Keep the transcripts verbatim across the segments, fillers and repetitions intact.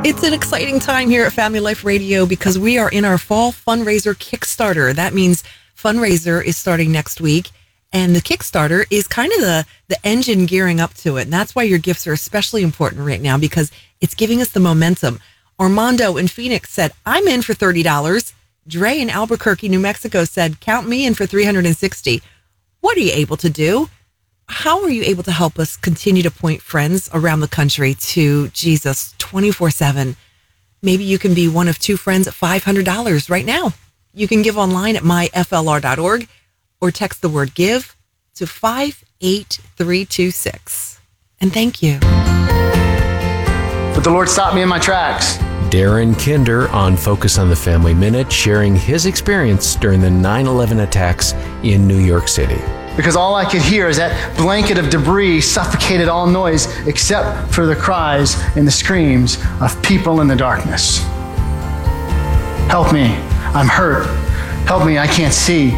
It's an exciting time here at Family Life Radio because we are in our fall fundraiser Kickstarter. That means fundraiser is starting next week, and the Kickstarter is kind of the, the engine gearing up to it. And that's why your gifts are especially important right now because it's giving us the momentum. Armando in Phoenix said, I'm in for thirty dollars. Dre in Albuquerque, New Mexico said, count me in for three hundred sixty dollars. What are you able to do? How are you able to help us continue to point friends around the country to Jesus twenty-four seven? Maybe you can be one of two friends at five hundred dollars right now. You can give online at my f l r dot org or text the word give to five eight three two six. And thank you. But the Lord stopped me in my tracks. Darren Kinder on Focus on the Family Minute, sharing his experience during the nine eleven attacks in New York City. Because all I could hear is that blanket of debris suffocated all noise except for the cries and the screams of people in the darkness. Help me, I'm hurt. Help me, I can't see.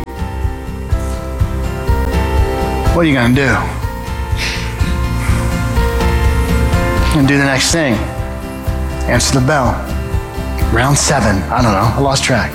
What are you gonna do? I'm gonna do the next thing. Answer the bell. Round seven, I don't know, I lost track.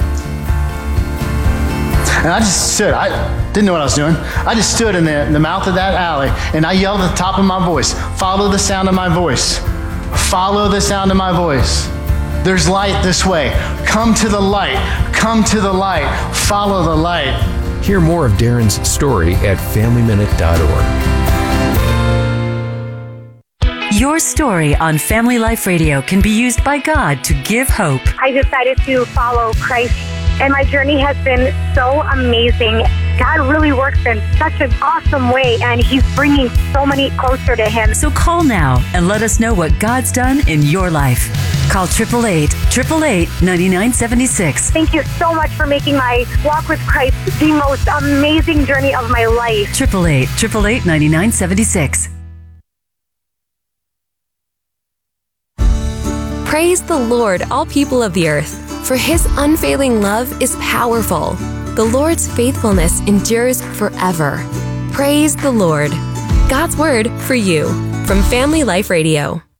And I just stood, I didn't know what I was doing. I just stood in the, in the mouth of that alley and I yelled at the top of my voice, follow the sound of my voice. Follow the sound of my voice. There's light this way. Come to the light. Come to the light. Follow the light. Hear more of Darren's story at family minute dot org. Your story on Family Life Radio can be used by God to give hope. I decided to follow Christ, and my journey has been so amazing. God really works in such an awesome way, and He's bringing so many closer to Him. So call now and let us know what God's done in your life. Call eight eight eight, eight eight eight, nine nine seven six. Thank you so much for making my walk with Christ the most amazing journey of my life. eight eight eight, eight eight eight, nine nine seven six. Praise the Lord, all people of the earth, for His unfailing love is powerful. The Lord's faithfulness endures forever. Praise the Lord. God's word for you from Family Life Radio.